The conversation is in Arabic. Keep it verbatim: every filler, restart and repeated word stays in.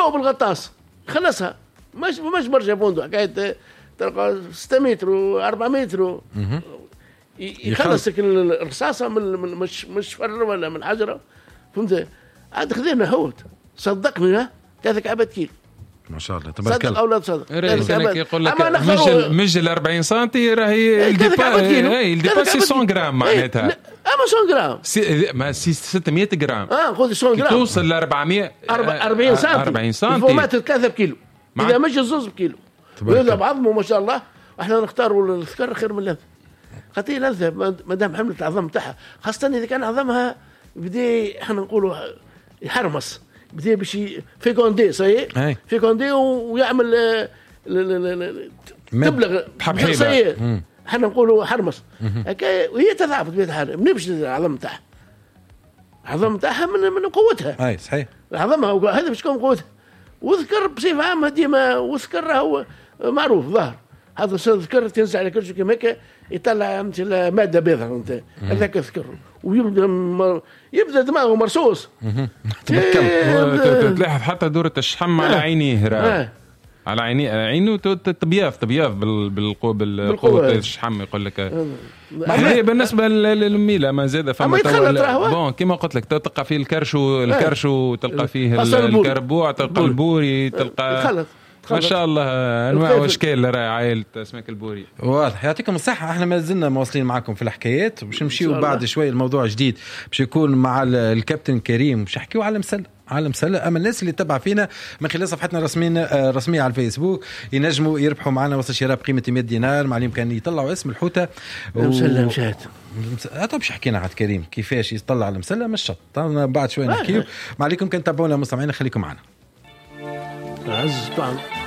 فوق بالغطاس خلصها مش مش برشا فندق حكايه تلقى ستة متر وأربعة متر يخلصك الرصاصه من مش مش فر ولا من حجره فهمت. عاد خذينا هوت صدقني ها ثلاثة كعبات كيلو ما شاء الله تبارك الله. صدق أو لا تصدق يقول لك مجل مجل أربعين سنتي راهي الديباس مية غرام معناتها اما مية غرام سي ما سي ستمية غرام اه خذ مية غرام توصل ل أربعمية أربعين سنتي أربعين سنتي فومات ثلاثة بكيلو اذا مش الزوز بكيلو وإذا بعضمه ما شاء الله. احنا نختاروا الذكر خير من اللذة خاطر لذة ما دام حملت العظم تاعها خاصة اذا كان عظمها بدي احنا نقولوا يحرمص بدي بشي في كوندي صحيح في كوندي ويعمل تبلغ بحبحيبه احنا نقولوا حرمص وهي تضعف بيتها بنمشي العظم تاعها العظم تاعها من من قوتها اي صحيح عظمها هذا باش تكون قوتها. وذكر بصفه عامه ديما وذكر هو معروف ظاهر هذا الذكر تنزع على كل شيء كما هكا يطلع مثل ماده بيضاء انت هذاك الذكر ويبدا مر... يبدا دماغه مرصوص تلاحظ حتى دورة الشحم على عينيه راه على عينيه عينه تبياض تبياض بالقوه بالقوه الشحم يقول لك. هي بالنسبه للميله ما زاد فما بون كما قلت لك تلقى فيه الكرش والكرش وتلقى فيه الكربوع تلقى البوري تلقى ما شاء الله انواع واشكال راه عائله اسماك البوري. واضح يعطيكم الصحه. احنا ما زلنا مواصلين معكم في الحكايات باش نمشيو بعد شوي الموضوع جديد باش يكون مع الكابتن كريم باش يحكيو على مسله على مسله. اما الناس اللي تتبع فينا من خلال صفحتنا الرسميه رسميه على الفيسبوك ينجموا يربحوا معنا وصل شراء بقيمه مية دينار مع الامكان يطلعوا اسم الحوته مسله مشات طب باش حكينا عاد كريم كيفاش يطلع على مسله مش شط بعد شوي نحكيو. ما عليكم كان تابعونا مستمعينا خليكم معنا. عز طعم